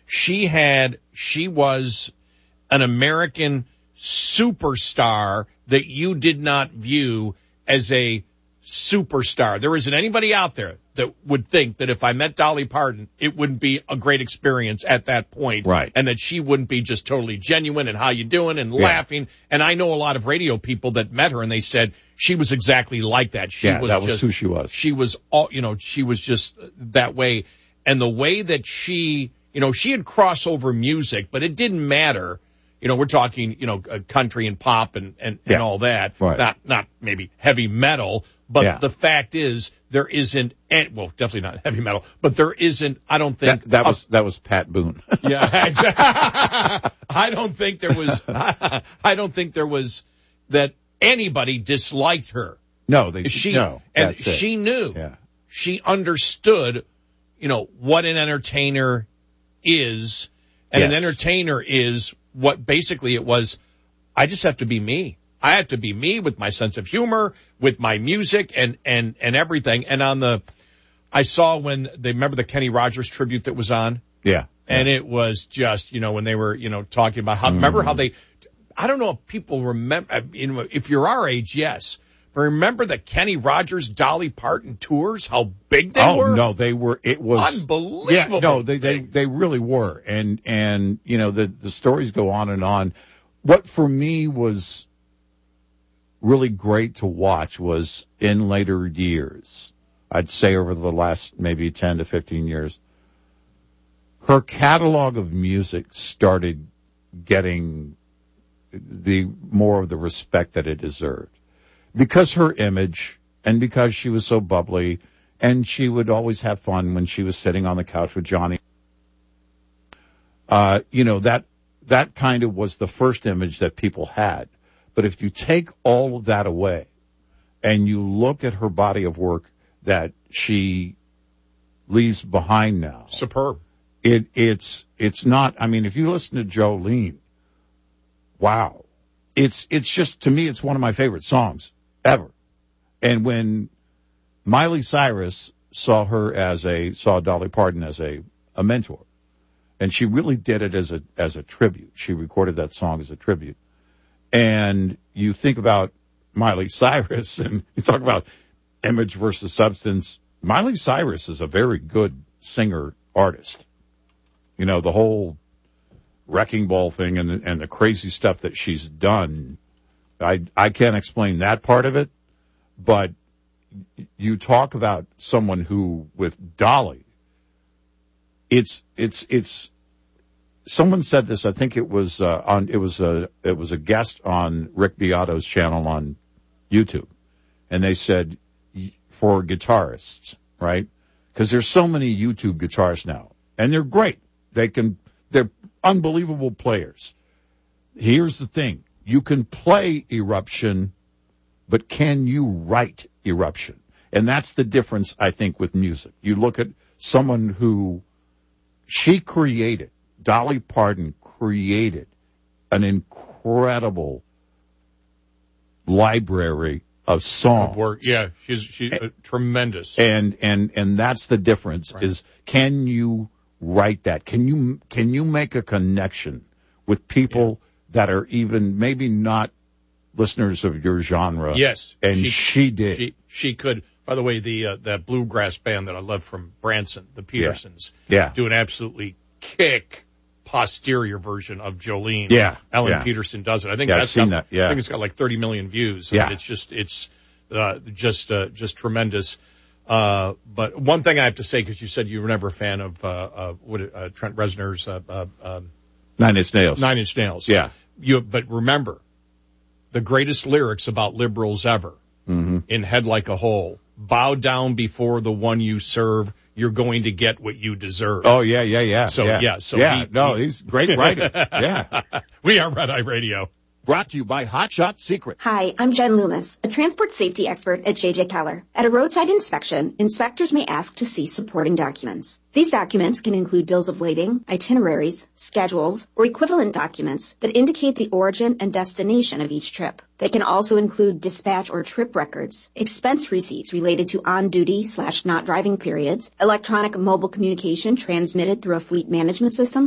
she was an American superstar that you did not view as a superstar. There isn't anybody out there that would think that if I met Dolly Parton, it wouldn't be a great experience at that point. Right. And that she wouldn't be just totally genuine and how you doing and laughing. And I know a lot of radio people that met her and they said she was exactly like that. That was who she was. She was she was just that way. And the way that she had crossover music, but it didn't matter. We're talking, country and pop and all that. Right. Not maybe heavy metal, but the fact is there isn't, definitely not heavy metal, but there isn't, I don't think. That was Pat Boone. Yeah, exactly. I don't think there was that anybody disliked her. No, she knew. Yeah. She understood, what an entertainer is. And an entertainer is what basically it was. I just have to be me. I have to be me with my sense of humor, with my music and everything. And I saw when they remember the Kenny Rogers tribute that was on. Yeah. And it was just, when they were, talking about how, remember how I don't know if people remember, if you're our age, yes. But remember the Kenny Rogers, Dolly Parton tours, how big they were? Oh, no, it was unbelievable. Yeah, no, they really were. And, the stories go on and on. What for me was really great to watch was in later years, I'd say over the last maybe 10 to 15 years, her catalog of music started getting more of the respect that it deserved. Because her image and because she was so bubbly and she would always have fun when she was sitting on the couch with Johnny. That kind of was the first image that people had. But if you take all of that away and you look at her body of work that she leaves behind now. Superb. It's not, if you listen to Jolene, wow. It's just, to me, it's one of my favorite songs ever. And when Miley Cyrus saw Dolly Parton as a mentor, and she really did it as a tribute. She recorded that song as a tribute. And you think about Miley Cyrus and you talk about image versus substance. Miley Cyrus is a very good singer artist. The whole Wrecking Ball thing and the crazy stuff that she's done. I can't explain that part of it, but you talk about someone who with Dolly, it's someone said this, I think it was a guest on Rick Beato's channel on YouTube. And they said for guitarists, right? Because there's so many YouTube guitarists now and they're great. They're unbelievable players. Here's the thing. You can play Eruption, but can you write Eruption? And that's the difference, I think, with music. You look at someone who Dolly Parton created an incredible library of songs. Of work. Yeah, she's tremendous. And that's the difference, right. Is can you write that? Can you make a connection with people that are even maybe not listeners of your genre? Yes. And she did. She could. By the way, that bluegrass band that I love from Branson, the Petersons, do an absolutely kick posterior version of Jolene. Yeah. Ellen Peterson does it. I think I've seen that. Yeah. I think it's got like 30 million views. Yeah. It's just tremendous. But one thing I have to say, because you said you were never a fan of Trent Reznor's Nine Inch Nails. Nine Inch Nails. Yeah. But remember, the greatest lyrics about liberals ever in Head Like a Hole. Bow down before the one you serve. You're going to get what you deserve. Oh, yeah. He's a great writer. Yeah. We are Red Eye Radio. Brought to you by Hot Shot Secret. Hi, I'm Jen Loomis, a transport safety expert at JJ Keller. At a roadside inspection, inspectors may ask to see supporting documents. These documents can include bills of lading, itineraries, schedules, or equivalent documents that indicate the origin and destination of each trip. They can also include dispatch or trip records, expense receipts related to on-duty/not driving periods, electronic mobile communication transmitted through a fleet management system,